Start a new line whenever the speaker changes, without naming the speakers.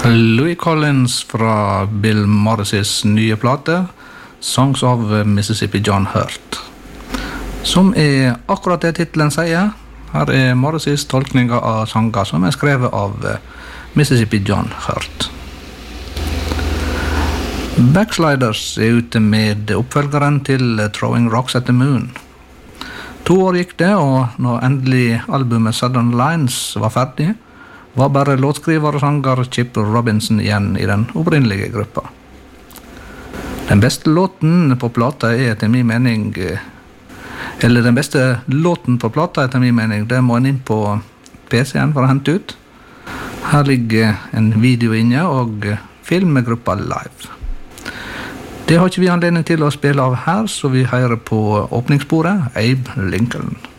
Louis Collins fra Bill Morris's nye plate, Songs of Mississippi John Hurt. Som akkurat det titelen sier, her Morris's tolkninger av sanger som skrevet av Mississippi John Hurt. Backsliders ute med oppfølgeren til Throwing Rocks at the Moon. 2 år gikk det, og når endelig albumet Southern Lines var ferdig, var bare låtskriver og sanger Chip Robinson igjen i den opprinnelige gruppa. Den beste låten på plata etter min mening, det må en inn på PC-en for å hente ut. Her ligger en video inne og film med gruppa live. Det har ikke vi anledning til å spille av her, så vi hører på åpningssporet Abe Lincoln.